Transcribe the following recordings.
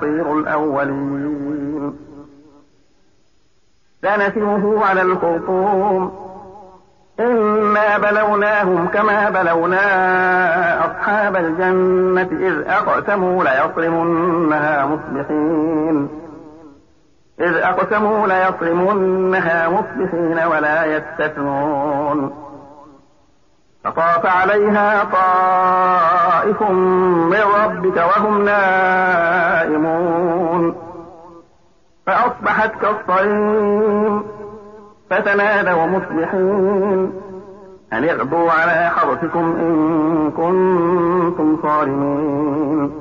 أساطير الأولين. سنسمه على الخرطوم إنا بلوناهم كما بلونا أصحاب الجنة إذ أقسموا ليصرمنها مصبحين ولا يستثنون. فطاف عليها طائف من ربك وهم نائمون فأصبحت كالصريم فتنادوا مصبحين أن اغدوا على حرثكم إن كنتم صارمين.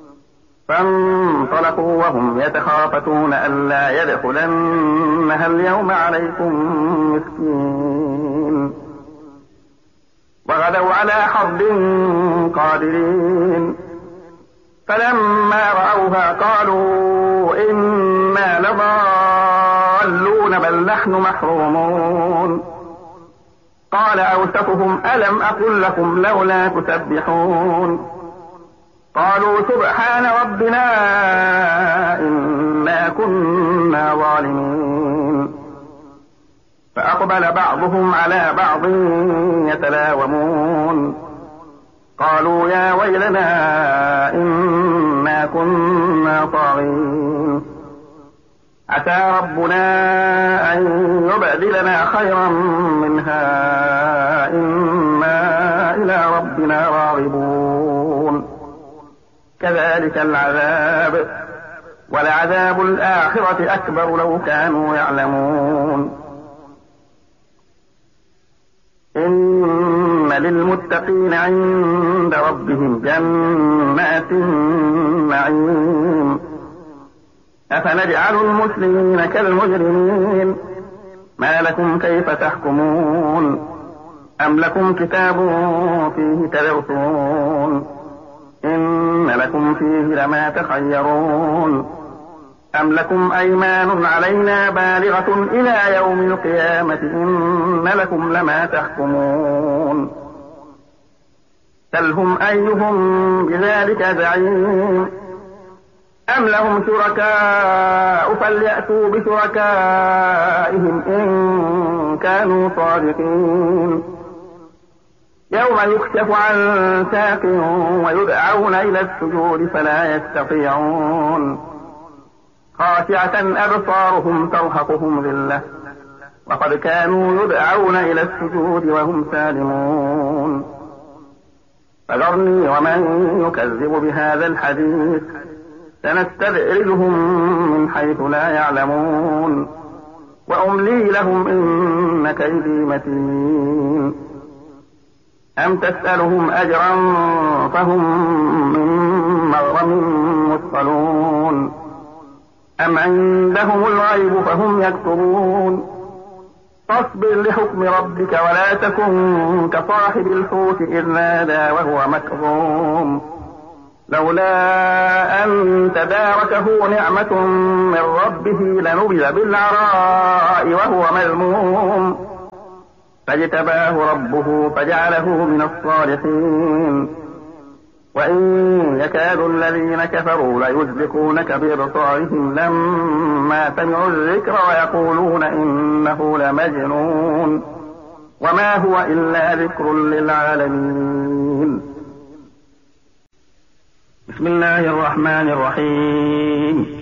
فانطلقوا وهم يتخافتون ألا يدخلنها اليوم عليكم مسكين. وغدوا على حرد قادرين فلما رأوها قالوا إنا لضالون بل نحن محرومون. قال أوسطهم ألم أقل لكم لولا تسبحون. قالوا سبحان ربنا إنا كنا ظالمين. فأقبل بعضهم على بعض يتلاومون قالوا يا ويلنا إنا كنا طاغين. عسى ربنا أن يبدلنا خيرا منها إنا إلى ربنا راغبون. كذلك العذاب ولعذاب الآخرة أكبر لو كانوا يعلمون. إن للمتقين عند ربهم جنات النعيم. أفنجعل المسلمين كالمجرمين ما لكم كيف تحكمون. أم لكم كتاب فيه تدرسون إن لكم فيه لما تخيرون. أم لكم أيمان علينا بالغة إلى يوم القيامة إن لكم لما تحكمون. سلهم أيهم بذلك زعيم. أم لهم شركاء فليأتوا بشركائهم إن كانوا صادقين. يوم يكشف عن ساق ويدعون إلى السجود فلا يستطيعون. خاشعة أبصارهم ترهقهم ذلة وقد كانوا يدعون إلى السجود وهم سالمون. فذرني ومن يكذب بهذا الحديث سنستدرجهم من حيث لا يعلمون وأملي لهم إن كيدي متين. أم تسألهم أجرا فهم من مغرم مثقلون. أم عندهم الغيب فهم يكتبون. فاصبر لحكم ربك ولا تكن كصاحب الحوت إذ نادى وهو مكظوم لولا أن تداركه نعمة من ربه لنبذ بالعراء وهو مذموم فاجتباه ربه فجعله من الصالحين. وإن يكاد الذين كفروا ليزلقونك بأبصارهم لما سمعوا الذكر ويقولون إنه لمجنون وما هو إلا ذكر للعالمين. بسم الله الرحمن الرحيم.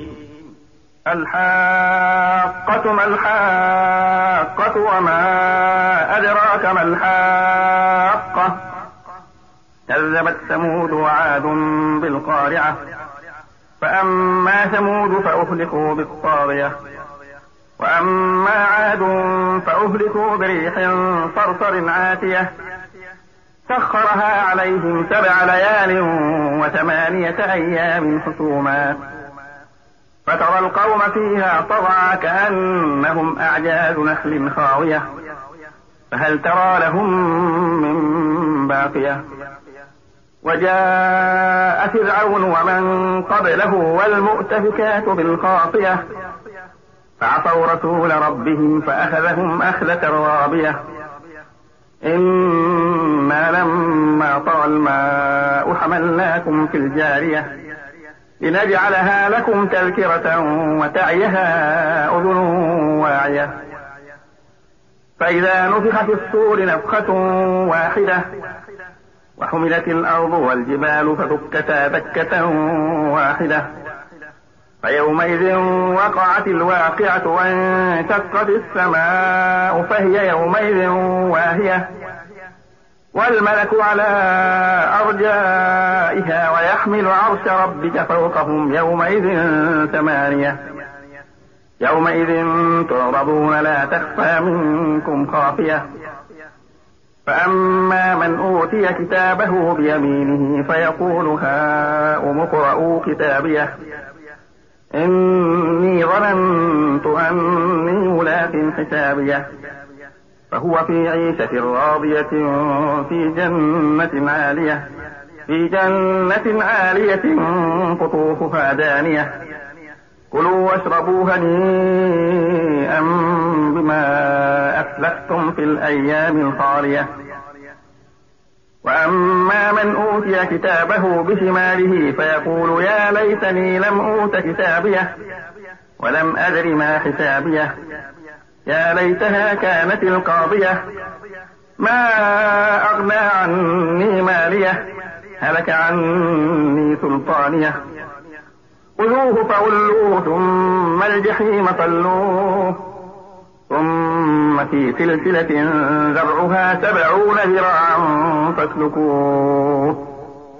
الحاقة ما الحاقة وما أدراك ما الحاقة. كذبت ثمود وعاد بالقارعة. فأما ثمود فأهلكوا بالطاغية وأما عاد فأهلكوا بريح صرصر عاتية سخرها عليهم 7 ليال و8 أيام حسوما فترى القوم فيها صرعى كأنهم أعجاز نخل خاوية فهل ترى لهم من باقية. وجاء فرعون ومن قبله والمؤتفكات بالخاطية فعصوا رسول ربهم فأخذهم أخذة رابية. إنا لما طغى الماء حملناكم في الجارية لنجعلها لكم تذكرة وتعيها أذن واعية. فإذا نفخ في الصور نفخة واحدة وحملت الأرض والجبال فدكتا دكة واحدة فيومئذ وقعت الواقعة وانشقت السماء فهي يومئذ واهية والملك على أرجائها ويحمل عرش ربك فوقهم يومئذ ثمانية. يومئذ تعرضون لا تخفى منكم خافية. فأما من أوتي كتابه بيمينه فيقول هاؤم اقرءوا كتابيه إني ظننت أني ملاق حسابيه فهو في عيشة راضية في جنة عالية قطوفها دانية كلوا واشربوا هنيئا بما أسلفتم في الأيام الخالية. وأما من أوتي كتابه بشماله فيقول يا ليتني لم أوت كتابيه ولم أدر ما حسابيه يا ليتها كانت القاضية ما أغنى عني ماليه هلك عني سلطانيه خذوه فغلوه ثم الجحيم صلوه ثم في سلسلة ذرعها 70 ذراعا فاسلكوه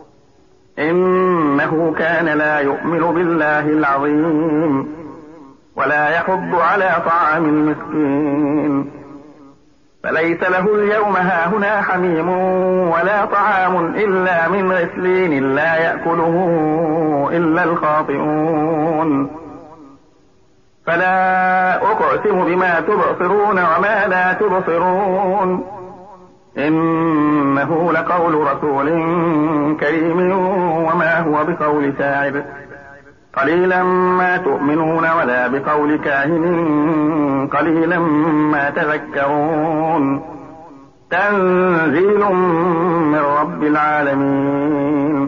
إنه كان لا يؤمن بالله العظيم ولا يحض على طعام المسكين فليس له اليوم هاهنا حميم ولا طعام إلا من غسلين لا يأكله إلا الخاطئون. فلا أقسم بما تبصرون وما لا تبصرون إنه لقول رسول كريم وما هو بقول شاعر قليلا ما تؤمنون ولا بقول كاهن قليلا ما تذكرون تنزيل من رب العالمين.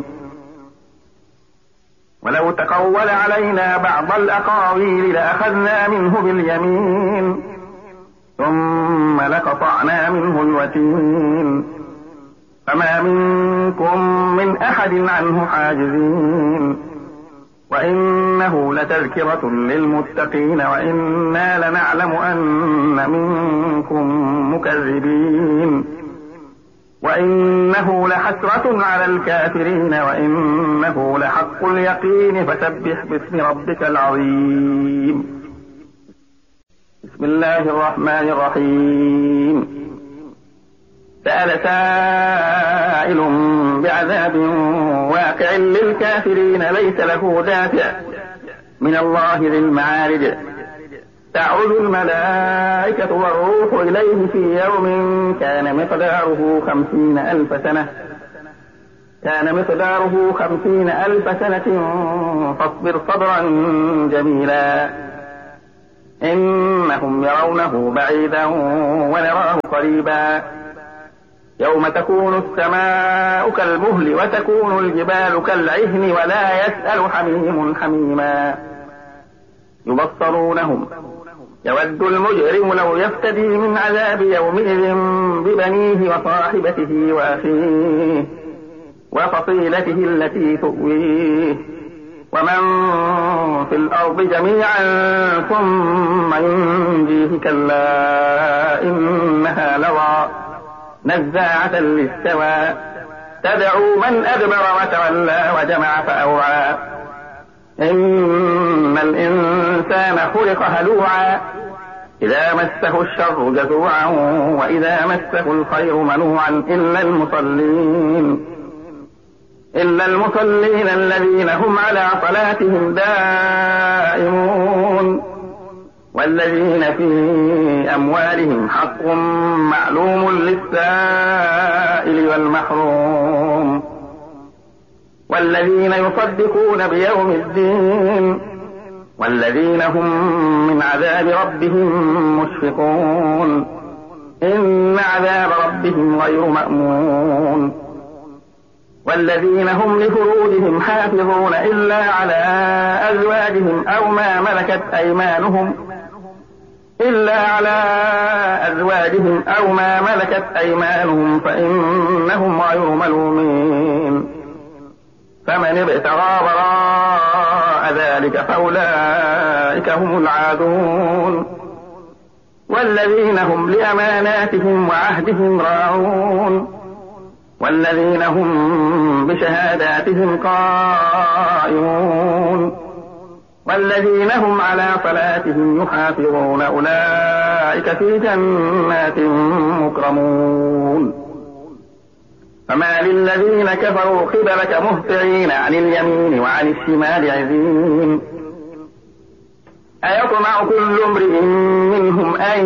ولو تقول علينا بعض الأقاويل لأخذنا منه باليمين ثم لقطعنا منه الوتين فما منكم من أحد عنه حاجزين وإنه لتذكرة للمتقين وإنا لنعلم أن منكم مكذبين وإنه لحسرة على الكافرين وإنه لحق اليقين فسبح باسم ربك العظيم. بسم الله الرحمن الرحيم. سأل سائل بعذاب واقع للكافرين ليس له دافع من الله ذي المعارج تعرج الملائكة والروح إليه في يوم كان مقداره 50,000 سنة فاصبر صبرا جميلا إنهم يرونه بعيدا ونراه قريبا يوم تكون السماء كالمهل وتكون الجبال كالعهن ولا يسأل حميم حميما يبصرونهم يود المجرم لو يفتدي من عذاب يومئذ ببنيه وصاحبته وأخيه وفصيلته التي تؤويه ومن في الأرض جميعا ثم ينجيه كلا إنها لظى نزاعة للشوى تدعو من أدبر وتولى وجمع فأوعى إن الإنسان خلق هلوعا إذا مسه الشر جزوعا وإذا مسه الخير منوعا إلا المصلين الذين هم على صلاتهم دائمون والذين في أموالهم حق معلوم للسائل والمحروم والذين يصدقون بيوم الدين والذين هم من عذاب ربهم مشفقون إن عذاب ربهم غير مأمون والذين هم لفروجهم حافظون إلا على أزواجهم أو ما ملكت أيمانهم فإنهم غير ملومين. فمن ابتغى وراء ذلك فأولئك هم العادون. والذين هم لأماناتهم وعهدهم راعون والذين هم بشهاداتهم قائمون والذين هم على صلاتهم يحافظون أولئك في جنات مكرمون. فما للذين كفروا قبلك مهطعين عن اليمين وعن الشمال عزين. أيطمع كل امرئ منهم أن